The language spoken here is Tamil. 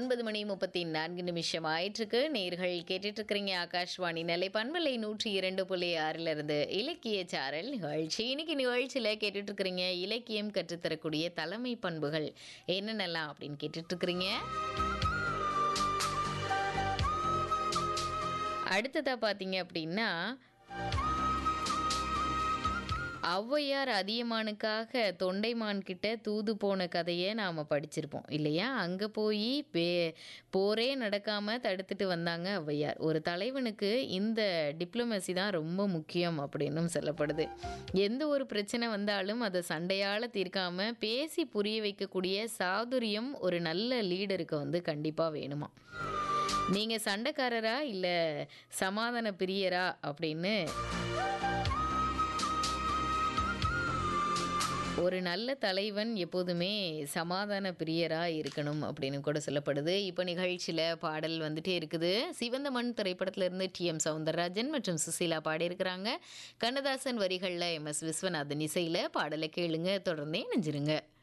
9:34 ஆயிட்டிருக்கு. நேயர்கள் கேட்டுட்டு இருக்கிறீங்க ஆகாஷ்வாணி நெல்லை பண்பலை 102.6 இருந்து இலக்கிய சாரல் நிகழ்ச்சி. இன்னைக்கு நிகழ்ச்சியில் கேட்டுட்டு இருக்கிறீங்க இலக்கியம் கற்றுத்தரக்கூடிய தலைமை பண்புகள் என்னென்னலாம் அப்படின்னு கேட்டுட்டு இருக்கிறீங்க. அடுத்ததா பார்த்தீங்க அப்படின்னா, ஔவையார் அதியமானுக்காக தொண்டைமான் கிட்ட தூது போன கதையை நாம் படிச்சிருப்போம் இல்லையா? அங்கே போய் போரே நடக்காமல் தடுத்துட்டு வந்தாங்க ஔவையார். ஒரு தலைவனுக்கு இந்த டிப்ளமசி தான் ரொம்ப முக்கியம் அப்படின்னும் சொல்லப்படுது. எந்த ஒரு பிரச்சனை வந்தாலும் அதை சண்டையால் தீர்க்காம பேசி புரிய வைக்கக்கூடிய சாதுரியம் ஒரு நல்ல லீடருக்கு வந்து கண்டிப்பாக வேணுமா. நீங்கள் சண்டைக்காரரா இல்லை சமாதான பிரியரா அப்படின்னு ஒரு நல்ல தலைவன் எப்போதுமே சமாதான பிரியராக இருக்கணும் அப்படின்னு கூட சொல்லப்படுது. இப்போ நிகழ்ச்சியில் பாடல் வந்துட்டே இருக்குது. சிவந்த மண் திரைப்படத்திலிருந்து டி.எம். சௌந்தரராஜன் மற்றும் சுசீலா பாடியிருக்கிறாங்க. கண்ணதாசன் வரிகளில் MS விஸ்வநாதன் இசையில் பாடலை கேளுங்க, தொடர்ந்தே நெஞ்சிருங்க.